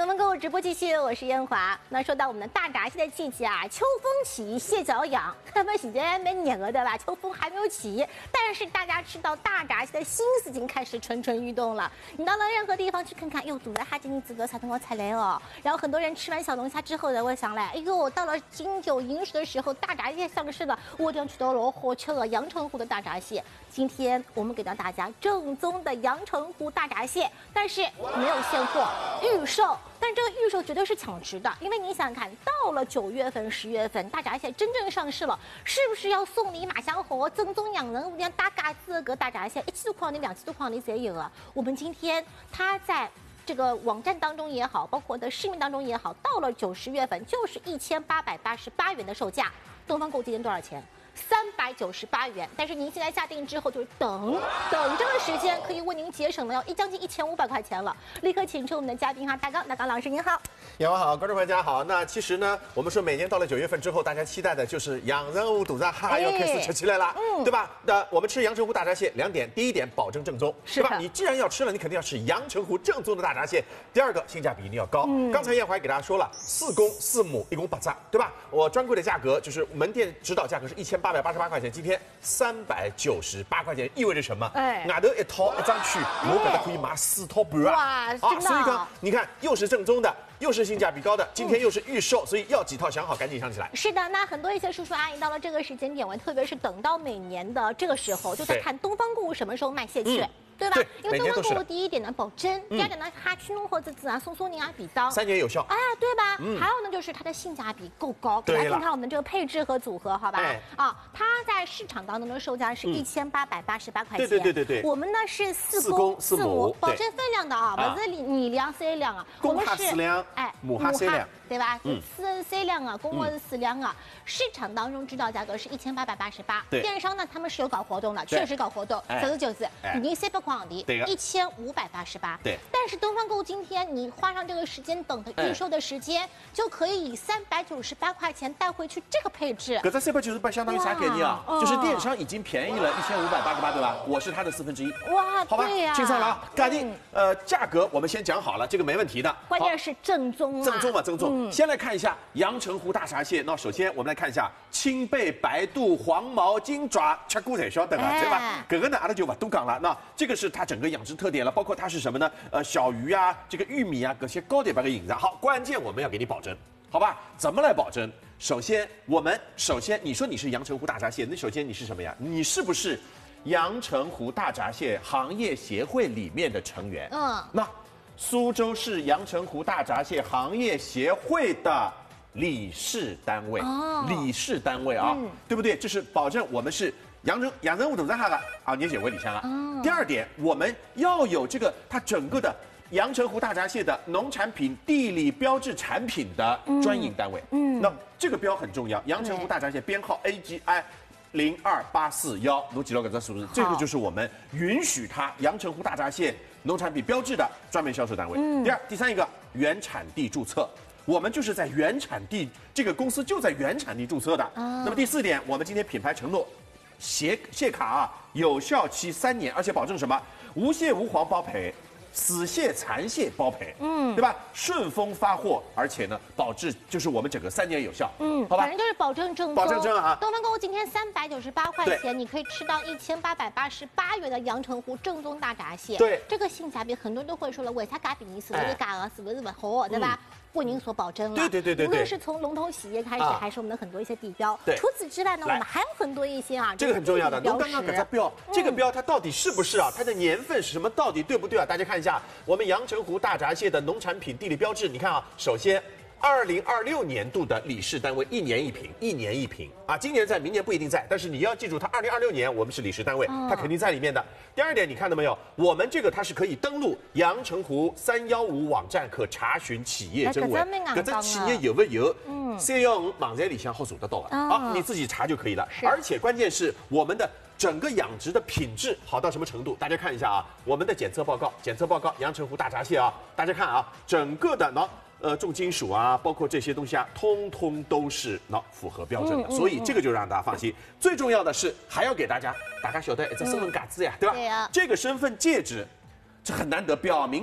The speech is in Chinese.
东方购物直播继续，我是燕华。那说到我们的大闸蟹的季节啊，秋风起，蟹脚痒。那么现在蛮热的对吧？秋风还没有起，但是大家吃到大闸蟹的心思已经开始蠢蠢欲动了。你到了任何地方去看看，哟，肚子哈今天这个啥东西才来哦。然后很多人吃完小龙虾之后呢，会想来，哎呦，到了金九银十的时候，大闸蟹上市了，我一定要去到了好吃的阳澄湖的大闸蟹。今天我们给到大家正宗的阳澄湖大闸蟹，但是没有现货，预售。但这个预售绝对是抢食的，因为你想想看，到了9月份、10月份，大闸蟹真正上市了，是不是要送礼马相好，正宗洋人像大嘎子个大闸蟹，1千多块你、2千多块你才有啊？我们今天它在这个网站当中也好，包括的市面当中也好，到了9、10月份就是1888元的售价。东方购物今天多少钱？398元，但是您现在下定之后就是等这个时间，可以为您节省了将近1500块钱了。立刻请出我们的嘉宾哈，大刚老师您好。 杨华好，观众朋友大家好。那其实呢，我们说每年到了9月份之后，大家期待的就是阳澄湖肚子哈要开始吃起来了，对吧？那我们吃阳澄湖大闸蟹2点，第一点保证正宗，对吧？你既然要吃了，你肯定要吃阳澄湖正宗的大闸蟹。第二个性价比一定要高。刚才燕华给大家说了，4公4母一共8扎，对吧？我专柜的价格就是门店指导价格是1888块钱，今天398块钱，意味着什么？外头1套1张区，我给它可以买4套半啊！ 所以讲，你看又是正宗的，又是性价比高的，今天又是预售，所以要几套想好赶紧上起来。 是的，那很多一些叔叔阿姨到了这个时间点，特别是等到每年的这个时候，就在看东方购物什么时候卖蟹券。对吧？因为东方购物第一点呢保真，第二点呢哈去弄或者自然送人啊比当 3年有效， 对吧？还有呢就是它的性价比够高，给大家看看我们这个配置和组合，好吧？它在市场当中的售价是1888块钱， 对， 我们呢是4公4母，保证分量的啊，不是你量3两啊， 公哈4两，母哈3两， 对吧？3两啊，公哈是4两啊。市场当中指导价格是1888，电商呢他们是有搞活动的，确实搞活动，就是你300块的1588， 对。 但是东方购物今天你花上这个时间等的预售的时间，就可以以398块钱带回去这个配置。 可这398相当于啥概念啊？就是电商已经便宜了1588，对吧？我是它的1/4。 哇， 好吧，清爽了啊！赶紧，价格我们先讲好了，这个没问题的。 关键是正宗啊， 正宗嘛，正宗。先来看一下阳澄湖大闸蟹。那首先我们来看一下青背、白肚、黄毛、金爪，吃过才晓得啊，对吧？这个呢，阿拉就不多讲了。那这个是它整个养殖特点了，包括它是什么呢？小鱼啊，这个玉米啊，这些高点把它引上。好，关键我们要给你保证，好吧？怎么来保证？首先，你说你是阳澄湖大闸蟹，那首先你是什么呀？你是不是阳澄湖大闸蟹行业协会里面的成员？那苏州市阳澄湖大闸蟹行业协会的理事单位，理事单位啊，对不对？这是保证我们是阳澄湖肚子哈的行业协会里向啊。第二点，我们要有这个它整个的阳澄湖大闸蟹的农产品地理标志产品的专营单位。那这个标很重要，阳澄湖大闸蟹编号 AGI 02841，侬记牢搿只数字，这个就是我们允许它阳澄湖大闸蟹农产品标志的专门销售单位。第三一个原产地注册。我们就是在原产地，这个公司就在原产地注册的。那么第4点，我们今天品牌承诺，蟹卡啊，有效期3年，而且保证什么？无蟹无黄包赔，死蟹残蟹包赔，对吧？顺丰发货，而且呢，保质就是我们整个3年有效，好吧？ 反正就是保证正宗， 保证正啊！ 东方购物今天398块钱，你可以吃到1888元的阳澄湖正宗大闸蟹。 对， 这个性价比很多人都会说了，为啥价比你是不是价格是不是不好，对吧？为您所保证了。 对。 无论是从龙头企业开始，还是我们的很多一些地标。除此之外呢，我们还有很多一些这个很重要的。侬刚刚给它标，这个标它到底是不是啊？它的年份是什么？到底对不对啊？大家看一下我们阳澄湖大闸蟹的农产品地理标志，你看啊，首先。2026年度的理事单位1年1瓶啊，今年在，明年不一定在，但是你要记住，它2026年我们是理事单位，它肯定在里面的。第二点，你看到没有？我们这个它是可以登录阳澄湖315网站可查询企业真伪，这企业有没有？315网站里向好查得到的啊，你自己查就可以了。而且关键是我们的整个养殖的品质好到什么程度？大家看一下啊，我们的检测报告，阳澄湖大闸蟹啊，大家看啊，整个的重金属啊，包括这些东西啊，通通都是符合标准的，所以这个就让大家放心。最重要的是还要给大家晓得这身份卡子呀，对吧？ 对呀， 这个身份戒指，这很难得，表明